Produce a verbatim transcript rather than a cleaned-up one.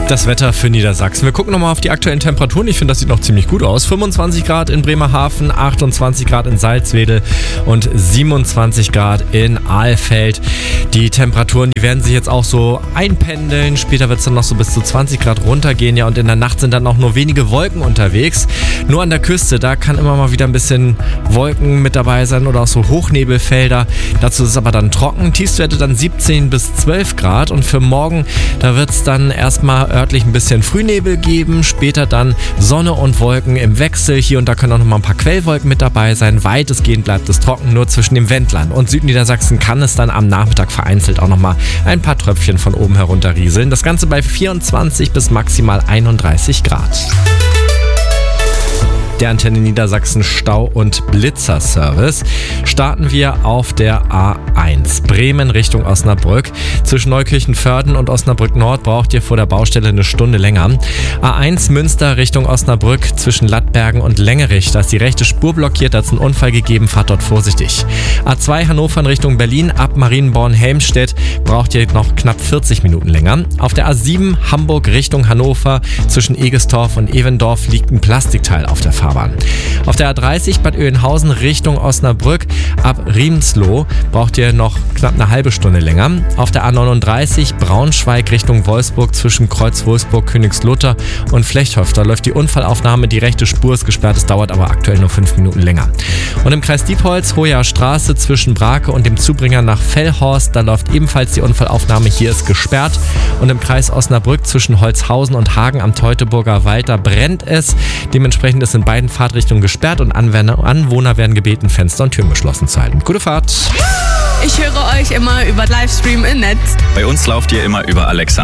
Das Wetter für Niedersachsen. Wir gucken nochmal auf die aktuellen Temperaturen. Ich finde, das sieht noch ziemlich gut aus. fünfundzwanzig Grad in Bremerhaven, achtundzwanzig Grad in Salzwedel und siebenundzwanzig Grad in Alfeld. Die Temperaturen, die werden sich jetzt auch so einpendeln. Später wird es dann noch so bis zu zwanzig Grad runtergehen. Ja, und in der Nacht sind dann auch nur wenige Wolken unterwegs. Nur an der Küste, da kann immer mal wieder ein bisschen Wolken mit dabei sein oder auch so Hochnebelfelder. Dazu ist es aber dann trocken. Tiefstwerte dann siebzehn bis zwölf Grad. Und für morgen, da wird es dann erstmal örtlich ein bisschen Frühnebel geben, später dann Sonne und Wolken im Wechsel. Hier und da können auch noch mal ein paar Quellwolken mit dabei sein. Weitestgehend bleibt es trocken, nur zwischen dem Wendland und Südniedersachsen kann es dann am Nachmittag vereinzelt auch noch mal ein paar Tröpfchen von oben herunter rieseln. Das Ganze bei vierundzwanzig bis maximal einunddreißig Grad. Der Antenne Niedersachsen Stau- und Blitzerservice. Starten wir auf der A eins. Bremen Richtung Osnabrück. Zwischen Neukirchen-Vörden und Osnabrück Nord braucht ihr vor der Baustelle eine Stunde länger. A eins Münster Richtung Osnabrück zwischen Lattbergen und Längerich. Da ist die rechte Spur blockiert, da hat es einen Unfall gegeben, fahrt dort vorsichtig. A zwei Hannover in Richtung Berlin ab Marienborn-Helmstedt braucht ihr noch knapp vierzig Minuten länger. Auf der A sieben Hamburg Richtung Hannover zwischen Egestorf und Evendorf liegt ein Plastikteil auf der Fahrbahn. Auf der A dreißig Bad Oeynhausen Richtung Osnabrück ab Riemsloh braucht ihr noch knapp eine halbe Stunde länger. Auf der A neununddreißig Braunschweig Richtung Wolfsburg zwischen Kreuz Wolfsburg, Königslutter und Flechthof. Da läuft die Unfallaufnahme, die rechte Spur ist gesperrt, es dauert aber aktuell nur fünf Minuten länger. Und im Kreis Diepholz, Hoher Straße zwischen Brake und dem Zubringer nach Fellhorst, da läuft ebenfalls die Unfallaufnahme, hier ist gesperrt. Und im Kreis Osnabrück zwischen Holzhausen und Hagen am Teutoburger Wald, da brennt es. Dementsprechend ist in beiden Fahrtrichtungen gesperrt und Anwohner werden gebeten, Fenster und Türen geschlossen zu halten. Gute Fahrt! Ich höre euch immer über Livestream im Netz. Bei uns lauft ihr immer über Alexa.